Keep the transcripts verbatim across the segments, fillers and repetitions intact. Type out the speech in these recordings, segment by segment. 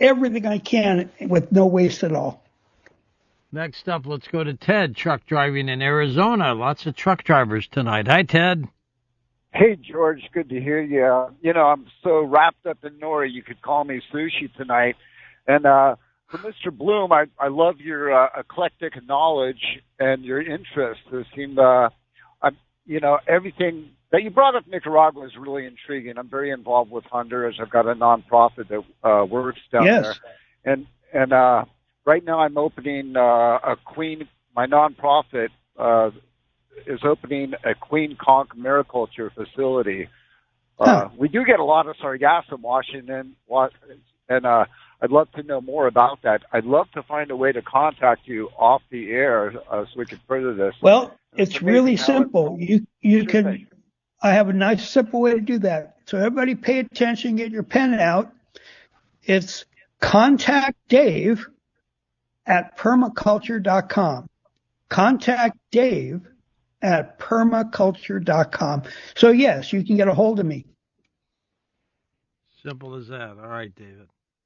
everything I can with no waste at all. Next up, let's go to Ted, truck driving in Arizona. Lots of truck drivers tonight. Hi, Ted. Hey, George. Good to hear you. You know, I'm so wrapped up in nori, you could call me sushi tonight. And uh, for Mister Bloom, I, I love your uh, eclectic knowledge and your interest. There seemed, uh, I'm, you know, everything that you brought up Nicaragua is really intriguing. I'm very involved with Honduras. I've got a nonprofit that uh, works down yes. there. And, and, uh, right now I'm opening, uh, a Queen, my nonprofit, uh, is opening a Queen Conch mariculture facility. Uh, huh. We do get a lot of sargassum in Washington, and, uh, I'd love to know more about that. I'd love to find a way to contact you off the air, uh, so we can further this. Well, it's, it's really simple. You, you can, thing. I have a nice simple way to do that. So everybody pay attention, get your pen out. It's contact Dave at permaculture dot com. Contact Dave at permaculture dot com. So, yes, you can get a hold of me. Simple as that. All right, David.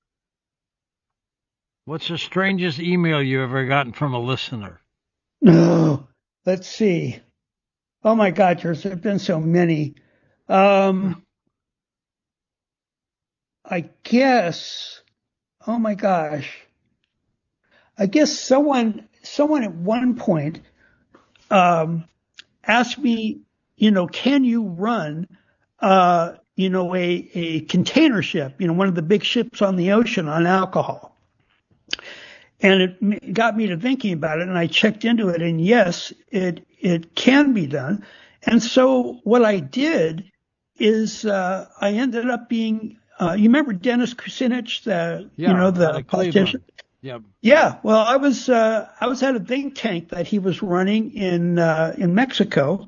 What's the strangest email you ever gotten from a listener? No. Let's see. Oh, my God, there's been so many. Um, I guess, oh, my gosh. I guess someone, someone at one point, um, asked me, you know, can you run, uh, you know, a, a container ship, you know, one of the big ships on the ocean on alcohol? And it got me to thinking about it, and I checked into it, and yes, it, it can be done. And so what I did is, uh, I ended up being, uh, you remember Dennis Kucinich, the, yeah, you know, the politician? Yeah. Yeah. Well, I was, uh, I was at a think tank that he was running in, uh, in Mexico.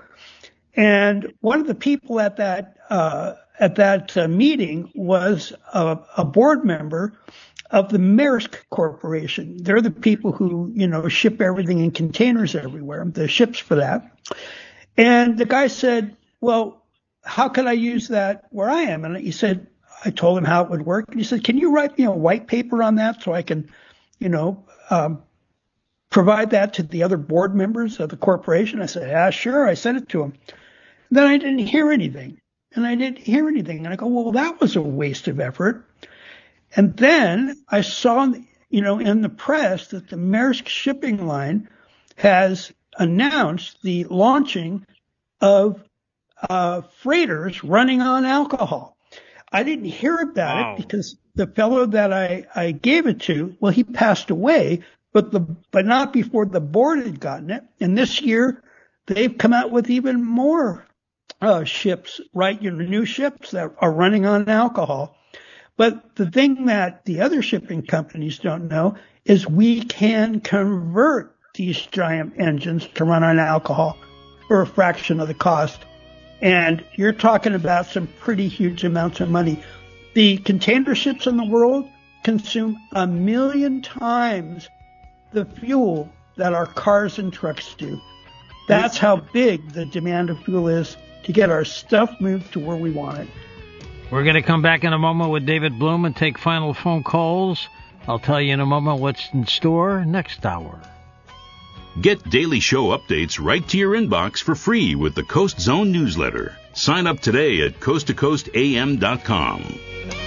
And one of the people at that, uh, at that uh, meeting was a, a board member of the Maersk Corporation. They're the people who, you know, ship everything in containers everywhere, the ships for that. And the guy said, well, how could I use that where I am? And he said, I told him how it would work. And he said, can you write me a white paper on that so I can, you know, um, provide that to the other board members of the corporation? I said, yeah, sure. I sent it to him. And then I didn't hear anything. And I didn't hear anything. And I go, well, that was a waste of effort. And then I saw, you know, in the press that the Maersk shipping line has announced the launching of uh, freighters running on alcohol. I didn't hear about wow. it because the fellow that I, I gave it to, well, he passed away, but the but not before the board had gotten it. And this year, they've come out with even more uh, ships, right? You know, new ships that are running on alcohol. But the thing that the other shipping companies don't know is we can convert these giant engines to run on alcohol for a fraction of the cost. And you're talking about some pretty huge amounts of money. The container ships in the world consume a million times the fuel that our cars and trucks do. That's how big the demand of fuel is to get our stuff moved to where we want it. We're going to come back in a moment with David Bloom and take final phone calls. I'll tell you in a moment what's in store next hour. Get daily show updates right to your inbox for free with the Coast Zone newsletter. Sign up today at coast to coast a m dot com.